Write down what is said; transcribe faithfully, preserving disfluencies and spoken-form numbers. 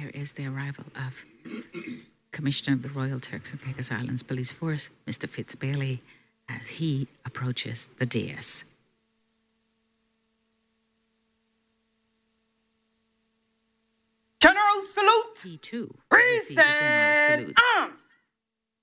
there is the arrival of Commissioner of the Royal Turks and Caicos Islands Police Force, Mister Fitzbailey, as he approaches the dais. General salute! He too received the general Present salute. arms!